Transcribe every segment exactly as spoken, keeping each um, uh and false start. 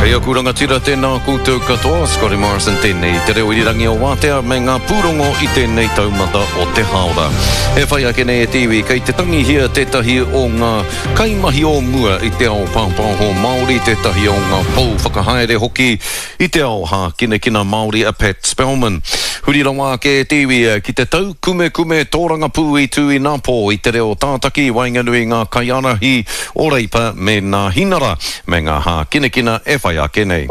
Hea kuranga tira tēnā koutou katoa, Scotty Morrison tēnei te reo irirangi o Wātea me ngā pūrongo i tēnei taumata o te haora. E whai ake nei e tiwi, kei te tangi hia tētahi o ngā kaimahi o mua i te ao pāpāho Māori, tētahi o ngā pou whakahaere hoki i te ao ha kina kina Māori a Pat Spellman. Huri rawa ke e tiwi ki te tau kume kume tōranga pū i tū i Nāpō i te reo tātaki wainganui ngā kaiarahi o reipa me ngā hinara me ngā ha kina kina e whai ake nei.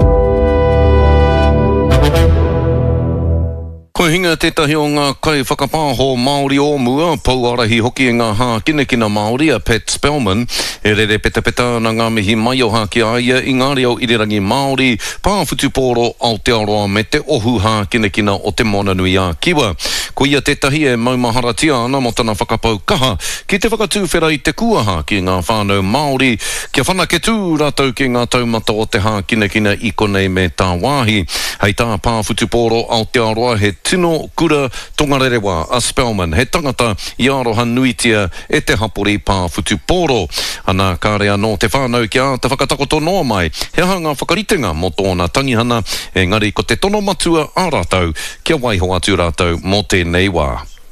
Ko hinga tētahi o ngā kai whakapāho Māori o mua, pauarahi hoki e ngā hā kinekina Māori a Pat Spellman, e rere peta peta na ngā mihi mai o hā ki aia i ngā reo irirangi Māori, pāwhutupōro Aotearoa me te ohu hā kinekina o te monanui a Kiwa. Ko ia tētahi e maumaharatia ana mo tana whakapau kaha, ki te whakatūwhera i te kuaha ki ngā whānau Māori, kia whanaketū rātou ki ngā taumata o te hā kinekina i konei me tā wāhi. Hei tā pāwhutupōro Aotearoa he tino kura tongarerewa a Spellman, he tangata i aroha nuitia e te hapori pāwhutupōro. Ana kārea no te whānau kia te whakatakoto noa mai, he hanga whakaritenga mo tōna tangihana, engari ko te tono matua a rātou, kia waiho atu rātou mo tēnei wā.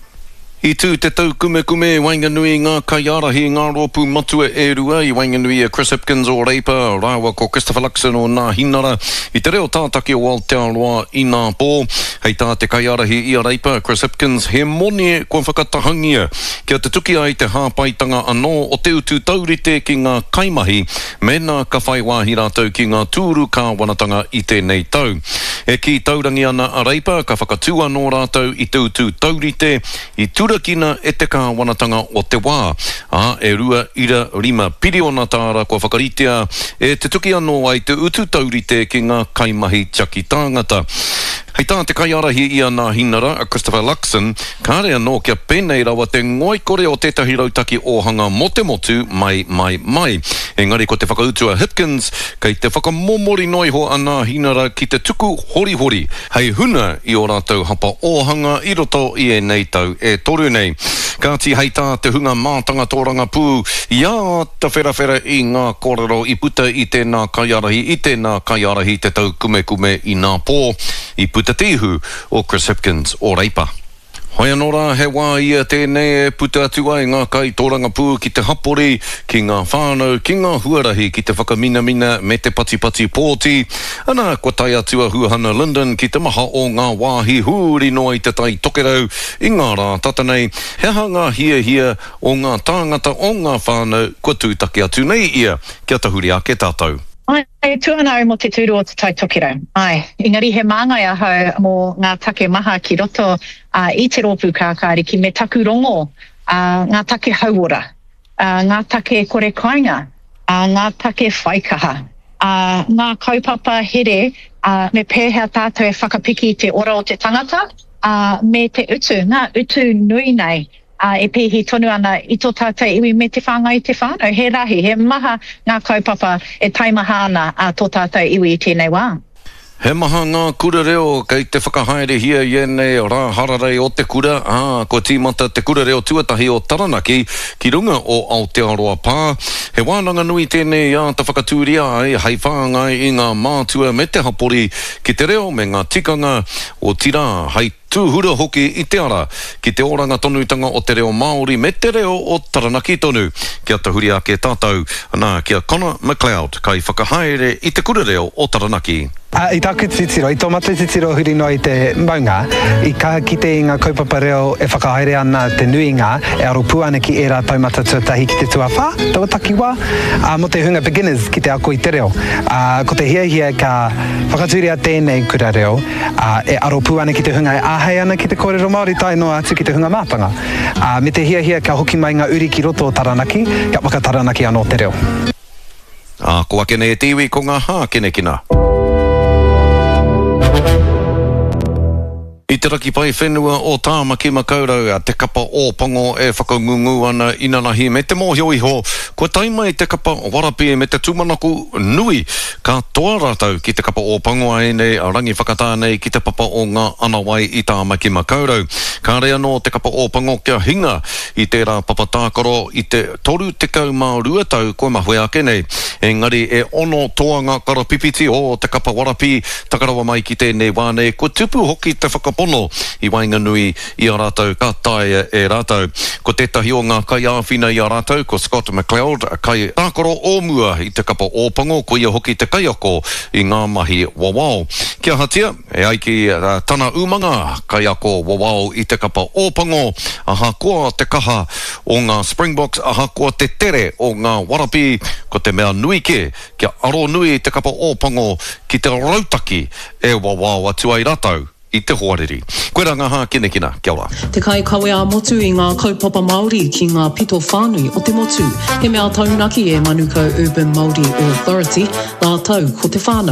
I tū te tau kume kume wainganui ngā kaiarahi ngā ropu matua e rua i wainganui a Chris Hipkins o Reipa, rāua ko Christopher Luxon o Ngā Hinara, i te reo tātaki o Aotearoa i Nāpō. Hei tā te kaiarahi i a Reipa, Chris Hipkins, he moni kua whakatahangia kia te tuki ai te hāpaitanga anō o te utu taurite ki ngā kaimahi, me nā ka whai wāhi rātou ki ngā tūru kāwanatanga i tēnei tau. E ki taurangi ana a Reipa, ka whakatū anō rātou i te utu taurite, i tura kina e te kāwanatanga o te wā. A, e rua ira rima piriona tāra kua whakaritea e te tuki anō ai te utu taurite ki ngā kaimahi tiaki tāngata. Hei tā te kaiarahi i a Ngā Hinara, a Christopher Luxon, kārea no kia pēnei rawa te ngoikore o tētahi rautaki ohanga mo te motu mai mai mai. Engari ko te whakautua Hipkins, kei te whakamomori noiho a Ngā Hinara ki te tuku hori hori. Hei huna i o rātou hapa ohanga i roto i e nei tau e toru nei. Kāti hei tā te hunga mātanga tōranga pū, ia ta whera whera i ngā kōrero i puta i tēnā kaiarahi, i tēnā kaiarahi te tau kume kume i Nāpō, i puta tihu o Chris Hipkins o Reipa. Hoi anō rā, he wā ia tēnei e puta atu ai ngā kai tōranga pū ki te hapori, ki ngā whānau, ki ngā huarahi, ki te whakamina mina me te pati pati pōti. Ana, kua tai atua Huahana Linden ki te maha o ngā wāhi huri noa i te tai tokerau, i ngā rā tatanei, he hanga hia hia o ngā tāngata o ngā whānau, kua tūtaki atu nei ia, kia tahuri ake tātou. Ai, tuana au mo te tūru o te tai tokirau. Ai, ingari he māngai ahau mo ngā take maha ki roto uh, i te rōpū kākāri ki me taku rongo, uh, ngā take hauora, uh, ngā take kore kainga, uh, ngā take whaikaha, uh, ngā kaupapa here, uh, me pēhea tātou e whakapiki te ora o te tangata, uh, me te utu, ngā utu nui nei, Uh, e pehi tonu ana i tō tātai iwi me te whāngai te whānau. He rahi, he maha ngā kaupapa e taimaha ana a tō tātai iwi i tēnei wā. He maha ngā kura reo, kei te whakahaere hia i enei rā hararei o te kura, ā, ko tīmata te kura reo tuatahi o Taranaki, ki runga o Aotearoa pā. He wānanga nui tēnei ā ta whakatūria ai, hei whāngai i ngā mātua me te hapori, ki te reo me ngā tikanga o tira, hei tūhura hoki i te ara, ki te oranga tonutanga o te reo Māori me te reo o Taranaki tonu. Kia tahuri ake tātou, ana kia Connor McLeod, kai whakahaere i te kura reo o Taranaki. Uh, I tāku titiro, i tō matu titiro huri no i te maunga, i ka kite i ngā kaupapa reo e whakahaere ana te nuinga, e aro puane ki e rā taumata tuatahi ki te tuawha, tauataki wā, uh, mo te hunga beginners ki te ako i te reo. Uh, ko te hia hia ka whakaturia tēnei kura reo, uh, e aro puane ki te hunga e ahei ana ki te kōrero Māori tai noa atu ki te hunga mātanga. Uh, me te hia hia ka hoki mai ngā uri ki roto o Taranaki, ka waka Taranaki anō te reo. A ko ake nei e tiwi ko ngā hā kene kina. I te raki pai whenua o Tāmaki Makaurau, a te kapa o Pango e whakangungu ana inanahi me te mōhio iho. Kua taima i te kapa o Warapi me te tūmanaku nui. Ka toa rātou ki te kapa o Pango ai nei, a rangi whakatānei ki te papa o ngā anawai i Tāmaki Makaurau. Ka rea no te kapa o Pango kia hinga i tērā papa tākaro i te toru te kau mā ruatau koe mahue ake nei. Engari e ono toanga karapipiti o te kapa Warapi, takarawa mai ki tēnei wāne, ko tupu hoki te whakapono i Wainganui i a rātou, ka tae e rātou. Ko tētahi o ngā kai āwhina i a rātou, ko Scott McLeod, kai tākaro o mua i te kapa o Pango, ko ia hoki te kaiako i ngā mahi wawao. Kia hatia, e ai ki uh, tana umanga kaiako wawao i te kapa o Pango, aha koa te kaha o ngā Springboks, aha koa te tere o ngā Warapi, ko te mea nui ke, kia aro nui te kapa o Pango, ki te rautaki e wawao atu ai rātou i te hoariri. Koe rā ngā hā kine kina, kia ora. Te kai kawe a motu i ngā kaupapa Māori ki ngā pito whānui o te motu. He mea taunaki e Manuka Urban Māori Authority, nā tau ko te whānau.